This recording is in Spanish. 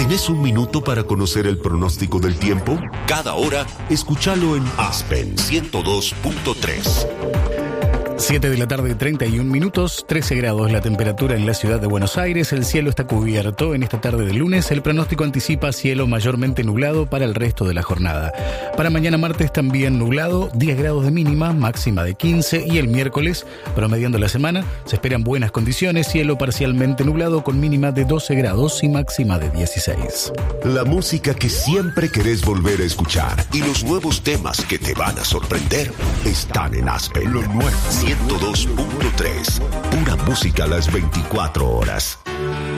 ¿Tenés un minuto para conocer el pronóstico del tiempo? Cada hora, escúchalo en Aspen 102.3. 7 de la tarde, 31 minutos, 13 grados la temperatura en la ciudad de Buenos Aires. El cielo está cubierto en esta tarde de lunes. El pronóstico anticipa cielo mayormente nublado para el resto de la jornada. Para mañana martes también nublado, 10 grados de mínima, máxima de 15. Y el miércoles, promediando la semana, se esperan buenas condiciones, cielo parcialmente nublado con mínima de 12 grados y máxima de 16. La música que siempre querés volver a escuchar y los nuevos temas que te van a sorprender están en Aspen. Lo nuevo 102.3. Pura música a las 24 horas.